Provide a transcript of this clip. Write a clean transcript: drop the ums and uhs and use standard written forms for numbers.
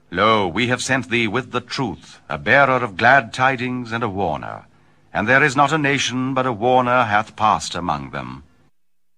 Lo, we have sent thee with the truth, a bearer of glad tidings and a warner. And there is not a nation but a warner hath passed among them.